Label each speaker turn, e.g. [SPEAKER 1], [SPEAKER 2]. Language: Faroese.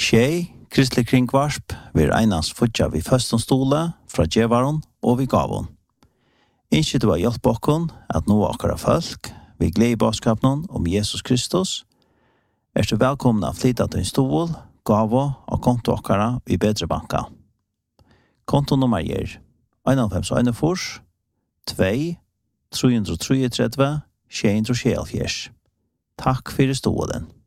[SPEAKER 1] Tjej, kristelig kringvarsp, vi einast futja vi føstonstole fra djevaron og vi gavon. Innskje du har hjelp okkon at nå akkara folk, vi gleder i baskapen om Jesus Kristus, du velkommen av flytta til en stol, gavo og konto akkara i bedre banka. Kontonummer er 91 2 333 674. Takk for stolen.